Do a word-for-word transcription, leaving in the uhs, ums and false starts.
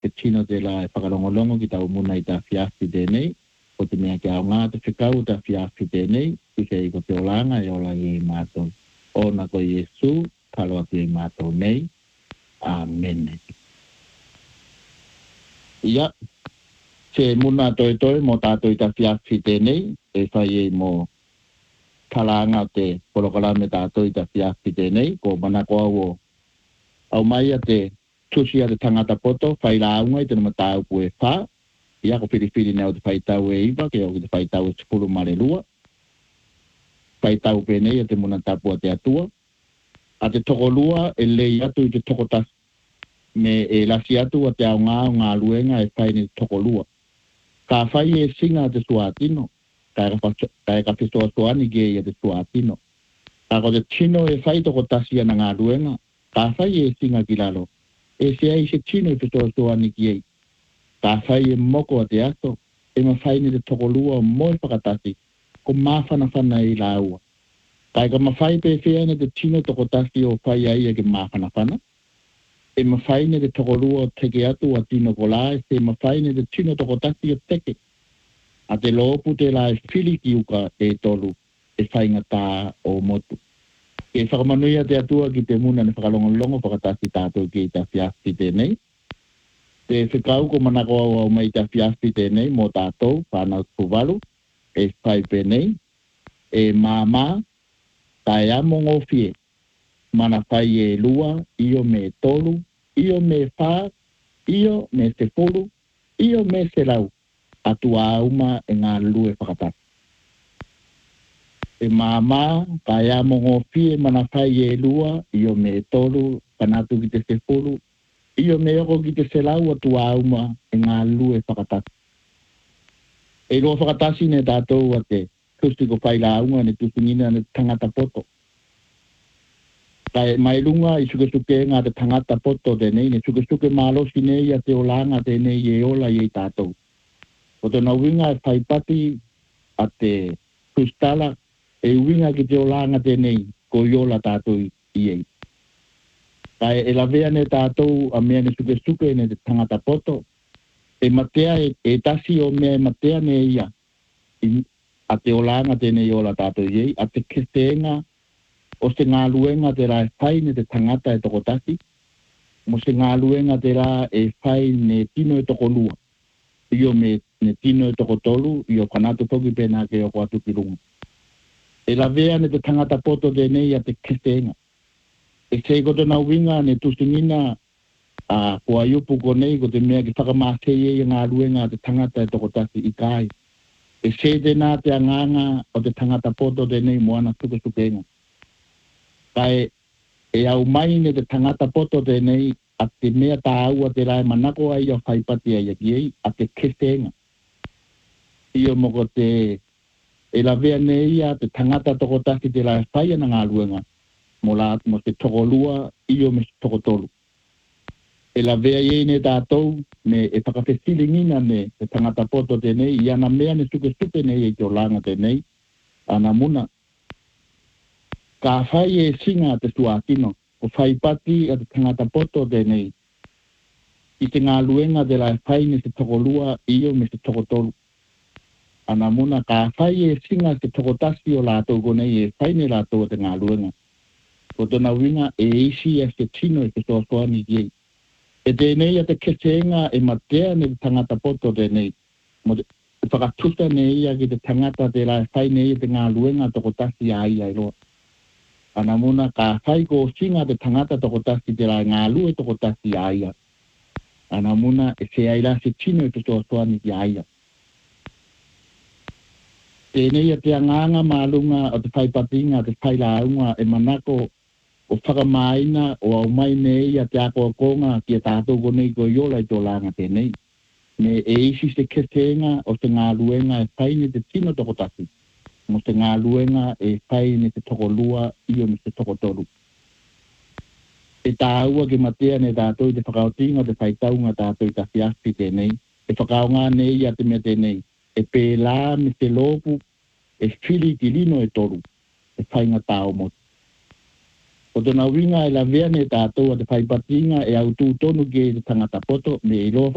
te tino te la e whakarongolongo ki tau muna i ta fiafi tēnei, o te mea ki au ngā te whikau ta fiafi tēnei, ki se i ko te olanga e ola i mātou. O na ko Iesu, palo ati i mātou nei. Amen. Ia, se muna toi toi mo tātou i ta fiafi tēnei, e whai e mo kalanga te polokalame tātou i ta fiafi tēnei, ko manako au o au mai a te tusi a te tangata poto, whai la aunga i te nama tāu pu e whā, ia ko whiriwhiri neo te whai tau e iwa, ke au ki te whai tau e tupuru mare lua, whai tau pēnei a te muna tapu a te atua, a te toko lua e lei atu i te toko tas, me e lasi atu a te au ngā o ngā luenga e whai ni toko lua. Ka whai e singa a te suatino, ka e ka whistoa soani ge i a te suatino. Ka ko te tino e whai toko tasi ana ngā luenga, ka whai e singa ki lalo. E se ai se tino e whistoa soani ki ei. Ka whai e moko a te aso, e ma whai ni te toko lua o moi whakatasi, ko mawhana whana i la ua. Ka e ka ma whai pe whea ni te tino toko tasi o whai ai e ke mawhana whana. E ma whai ni te toko lua o teke atu a tino ko la, e se ma whai ni te tino toko tasi o teke. A te loopu te la e whili ki uka e tolu, e whainga tā o motu. E whakamanuia te atua ki te muna ni whakalongolongo whakatasi tātou ki ta fiafi tēnei. Te whikau ko manako au au mai ta fiafi tēnei mō tātou, whanau tuvalu, e whai pēnei, e māmā, tai amo ngofie, mana whai e lua, io me tolu, io me whā, io me se fulu, io me se lau, atua auma e ngā lue whakatasi. E māmā, tai amo ngofie, mana whai e lua, io me tolu, panatu ki te se fulu, io me oko ki te se lau atua auma e ngā lue whakatasi. E loa whakatasi ne tātou a te tusi ko whaila aunga ne tusingina ne tangata poto. Kai mai lunga i suke suke ngā te tangata poto tēnei, ne suke suke mālosi nei a te olanga tēnei e ola i e tātou. O te na winga e whaipati a te tustala e winga ki te olanga tēnei ko i ola tātou i ei. Kai e lavea ne tātou a mea ne suke suke ne te tangata poto, e matea e, e tasi o mea e matea ne ia, i, a te olanga tēnei ola tātou i ei, a te kestenga o se ngā luenga te rā e whai ne te tangata e toko tasi, mo se ngā luenga te rā e whai ne tino e toko lua, io me ne tino e toko tolu, io whanatu toki pēnā ke o atu ki runga. E lavea ne te tangata poto tēnei a te kestenga. E se ko tona winga ne tusingina a kua iupu ko nei ko te mea ki whakamātei e ngā luenga te tangata e toko tasi i kai. E se tēnā te anganga o te tangata poto tēnei moana tuke sukenga. Kai e au mai ne te tangata poto tēnei a te mea tā aua te rai manako ai o whaipati ai aki ei a te kestenga. Io moko te e la vea nei a te tangata toko tasi te rai whaia na ngā luenga. Mo la mo te toko lua, io me toko tolu. E la vea iei ne tātou, me e whakawhesilingina ne te tangata poto tēnei, i ana mea ne suke suke nei e te olanga tēnei, ana muna. Ka whai e singa te suatino, o whai pati a te tangata poto tēnei, i te ngā luenga de la whai ne te toko lua, io me te toko tolu. Ana muna, ka whai e singa te toko tasi o lātou konei, e whai ne lātou a te ngā luenga. O tona winga e isi e se tino e te soasoani ki ei. E tēnei a te kesenga e matea ne te tangata poto tēnei. Mo te whakatusa ne ia ki te tangata te la whai ne ia te ngā luenga toko tasi a ia i roa. Ana muna ka whai ko singa te tangata toko tasi te la ngā lue toko tasi a ia. Ana muna e se aila se tino e te soasoani ki a ia. Tēnei a te anganga maalunga o te whaipatinga, te whailaunga e manako o whakamaina o au mai nei a te ako konga ki a tātou konei ko iola i tō langa tēnei. Me e isi se kesenga o te ngā luenga e whaine te tino toko tasi. Mo te ngā luenga e whaine te toko lua io me te toko toru. E tā ua ke matea ne tātou te whakaotinga te whaitaunga tātou ta fiaspi tēnei. E whakaonga nei a te mea tēnei. E pēlā me te lopu e whili ki lino e toru. E whainga tāo motu. O tona winga e la vea ne tātou a te whaipatinga e au tūtonu ke te tangata poto me i loa